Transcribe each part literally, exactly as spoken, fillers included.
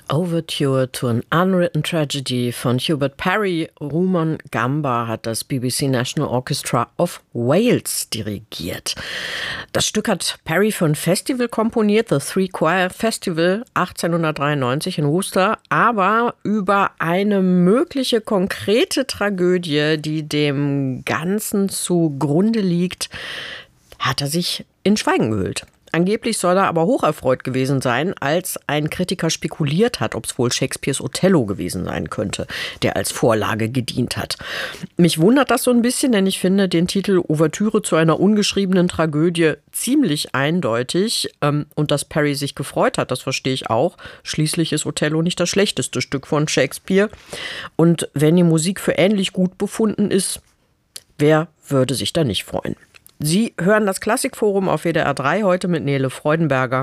Overture to an Unwritten Tragedy von Hubert Parry. Rumon Gamba hat das B B C National Orchestra of Wales dirigiert. Das Stück hat Parry für ein Festival komponiert, The Three Choir Festival achtzehnhundertdreiundneunzig in Worcester, aber über eine mögliche konkrete Tragödie, die dem Ganzen zugrunde liegt, hat er sich in Schweigen gehüllt. Angeblich soll er aber hocherfreut gewesen sein, als ein Kritiker spekuliert hat, ob es wohl Shakespeares Othello gewesen sein könnte, der als Vorlage gedient hat. Mich wundert das so ein bisschen, denn ich finde den Titel Ouvertüre zu einer ungeschriebenen Tragödie ziemlich eindeutig. Und dass Parry sich gefreut hat, das verstehe ich auch. Schließlich ist Othello nicht das schlechteste Stück von Shakespeare. Und wenn die Musik für ähnlich gut befunden ist, wer würde sich da nicht freuen? Sie hören das Klassikforum auf W D R drei heute mit Nele Freudenberger.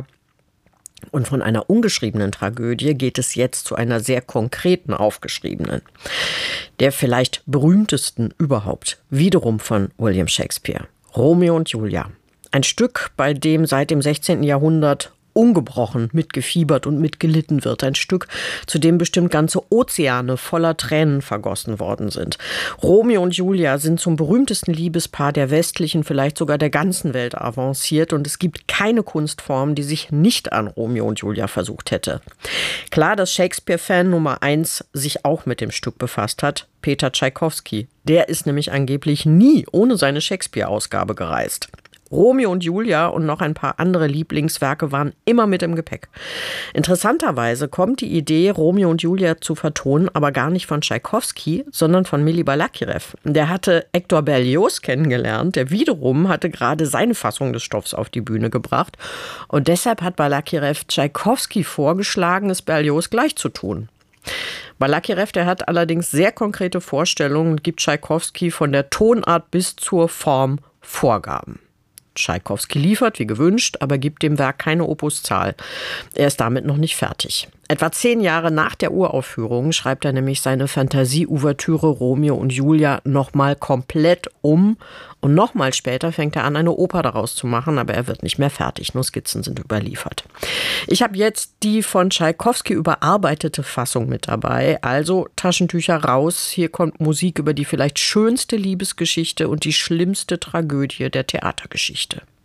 Und von einer ungeschriebenen Tragödie geht es jetzt zu einer sehr konkreten aufgeschriebenen. Der vielleicht berühmtesten überhaupt, wiederum von William Shakespeare. Romeo und Julia. Ein Stück, bei dem seit dem sechzehnten Jahrhundert ungebrochen mitgefiebert und mitgelitten wird. Ein Stück, zu dem bestimmt ganze Ozeane voller Tränen vergossen worden sind. Romeo und Julia sind zum berühmtesten Liebespaar der westlichen, vielleicht sogar der ganzen Welt avanciert und es gibt keine Kunstform, die sich nicht an Romeo und Julia versucht hätte. Klar, dass Shakespeare-Fan Nummer eins sich auch mit dem Stück befasst hat, Peter Tschaikowski. Der ist nämlich angeblich nie ohne seine Shakespeare-Ausgabe gereist. Romeo und Julia und noch ein paar andere Lieblingswerke waren immer mit im Gepäck. Interessanterweise kommt die Idee, Romeo und Julia zu vertonen, aber gar nicht von Tschaikowski, sondern von Mili Balakirev. Der hatte Hector Berlioz kennengelernt, der wiederum hatte gerade seine Fassung des Stoffs auf die Bühne gebracht. Und deshalb hat Balakirev Tschaikowski vorgeschlagen, es Berlioz gleich zu tun. Balakirev, der hat allerdings sehr konkrete Vorstellungen und gibt Tschaikowski von der Tonart bis zur Form Vorgaben. Tschaikowski liefert, wie gewünscht, aber gibt dem Werk keine Opuszahl. Er ist damit noch nicht fertig. Etwa zehn Jahre nach der Uraufführung schreibt er nämlich seine Fantasie-Ouvertüre Romeo und Julia nochmal komplett um. Und nochmal später fängt er an, eine Oper daraus zu machen, aber er wird nicht mehr fertig. Nur Skizzen sind überliefert. Ich habe jetzt die von Tschaikowski überarbeitete Fassung mit dabei. Also Taschentücher raus. Hier kommt Musik über die vielleicht schönste Liebesgeschichte und die schlimmste Tragödie der Theatergeschichte.